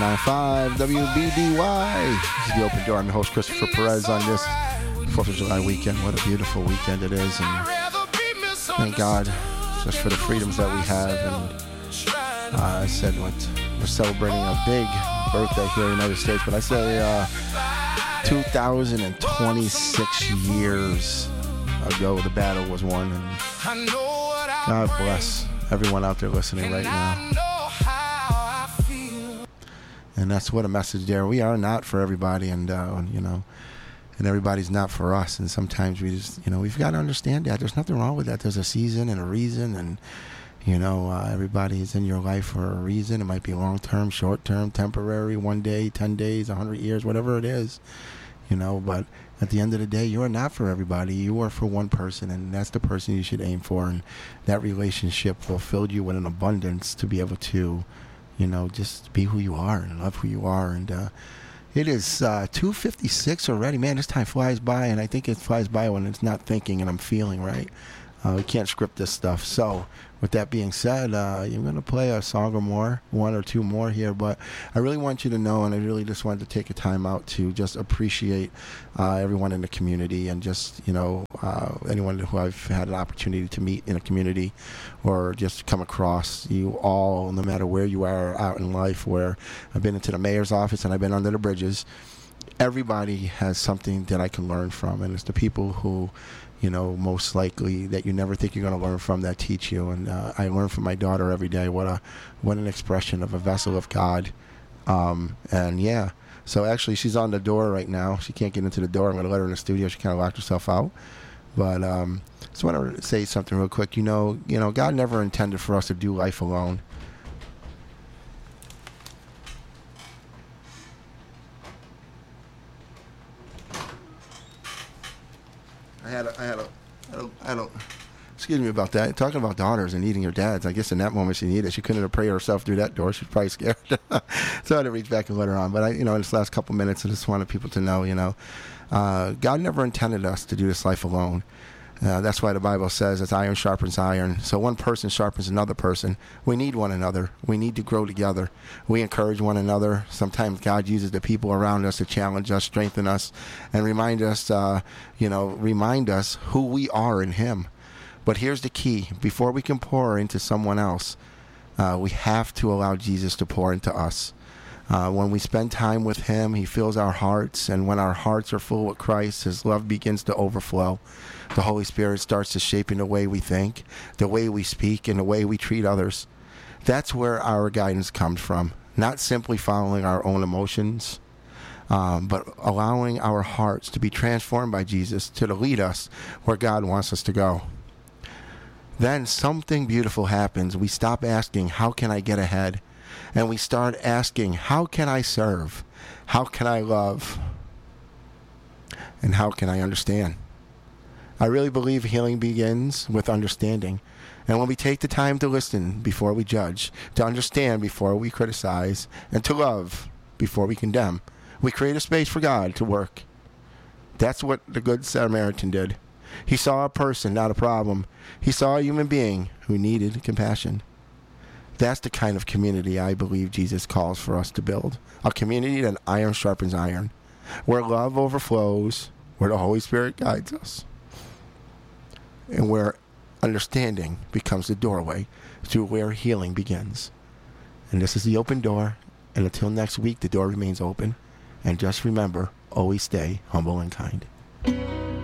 95 WBDY. This is the Open Door. I'm your host, Christopher Perez, on this 4th of July weekend. What a beautiful weekend it is. And thank God just for the freedoms that we have. And I said we're celebrating a big birthday here in the United States. But I say 2026 years ago the battle was won. And God bless everyone out there listening right now. And that's what a message there. We are not for everybody, and and everybody's not for us. And sometimes we just, we've got to understand that. There's nothing wrong with that. There's a season and a reason, and everybody's in your life for a reason. It might be long-term, short-term, temporary, 1 day, 10 days, 100 years, whatever it is. But at the end of the day, you are not for everybody. You are for one person, and that's the person you should aim for. And that relationship will fill you with an abundance to be able to just be who you are and love who you are. And it is 2:56 already. Man, this time flies by, and I think it flies by when it's not thinking and I'm feeling right. We can't script this stuff. So with that being said, I'm going to play a song or more, one or two more here. But I really want you to know, and I really just wanted to take a time out to just appreciate everyone in the community, and just, anyone who I've had an opportunity to meet in a community or just come across. You all, no matter where you are out in life, where I've been into the mayor's office and I've been under the bridges, everybody has something that I can learn from. And it's the people who, most likely that you never think you're going to learn from, that teach you. And I learn from my daughter every day. What an expression of a vessel of God. So actually she's on the door right now. She can't get into the door. I'm going to let her in the studio. She kind of locked herself out. But just want to say something real quick. God never intended for us to do life alone. I had a excuse me about that. Talking about daughters and needing your dads, I guess in that moment she needed it. She couldn't have prayed herself through that door. She was probably scared. So I had to reach back and let her on. But in this last couple minutes, I just wanted people to know, God never intended us to do this life alone. That's why the Bible says it's iron sharpens iron. So one person sharpens another person. We need one another. We need to grow together. We encourage one another. Sometimes God uses the people around us to challenge us, strengthen us, and remind us who we are in Him. But here's the key. Before we can pour into someone else, we have to allow Jesus to pour into us. When we spend time with Him, He fills our hearts. And when our hearts are full with Christ, His love begins to overflow. The Holy Spirit starts to shape in the way we think, the way we speak, and the way we treat others. That's where our guidance comes from. Not simply following our own emotions, but allowing our hearts to be transformed by Jesus to lead us where God wants us to go. Then something beautiful happens. We stop asking, how can I get ahead? And we start asking, how can I serve? How can I love? And how can I understand? I really believe healing begins with understanding. And when we take the time to listen before we judge, to understand before we criticize, and to love before we condemn, we create a space for God to work. That's what the Good Samaritan did. He saw a person, not a problem. He saw a human being who needed compassion. That's the kind of community I believe Jesus calls for us to build. A community that iron sharpens iron, where love overflows, where the Holy Spirit guides us, and where understanding becomes the doorway to where healing begins. And this is the Open Door. And until next week, the door remains open. And just remember, always stay humble and kind.